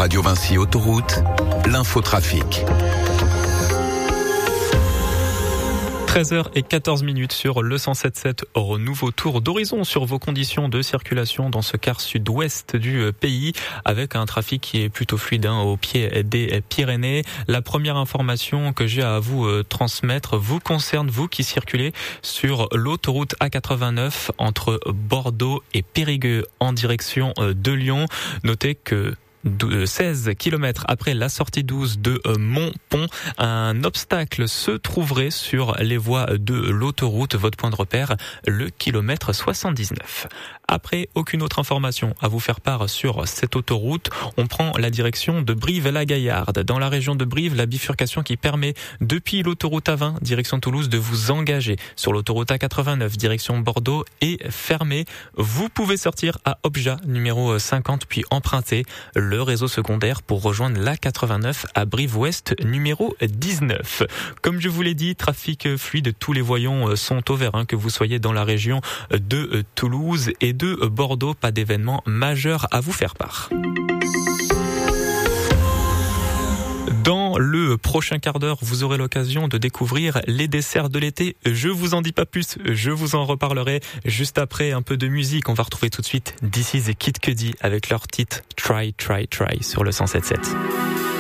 Radio Vinci Autoroute, l'infotrafic. 13h14 sur le 107.7, nouveau tour d'horizon sur vos conditions de circulation dans ce quart sud-ouest du pays, avec un trafic qui est plutôt fluide au pied des Pyrénées. La première information que j'ai à vous transmettre vous concerne, vous qui circulez sur l'autoroute A89 entre Bordeaux et Périgueux en direction de Lyon. Notez que 16 km après la sortie 12 de Montpont, un obstacle se trouverait sur les voies de l'autoroute. Votre point de repère, le kilomètre 79. Après, aucune autre information à vous faire part sur cette autoroute. On prend la direction de Brive-la-Gaillarde. Dans la région de Brive, la bifurcation qui permet depuis l'autoroute A20, direction Toulouse, de vous engager sur l'autoroute A89, direction Bordeaux, est fermée. Vous pouvez sortir à Objat, numéro 50, puis emprunter le réseau secondaire pour rejoindre l'A89 à Brive-Ouest, numéro 19. Comme je vous l'ai dit, trafic fluide, tous les voyants sont au vert, que vous soyez dans la région de Toulouse et de Bordeaux, pas d'événement majeur à vous faire part. Dans le prochain quart d'heure, vous aurez l'occasion de découvrir les desserts de l'été. Je vous en dis pas plus, je vous en reparlerai juste après. Un peu de musique, on va retrouver tout de suite This Is Kid Cudi avec leur titre Try Try Try sur le 107.7.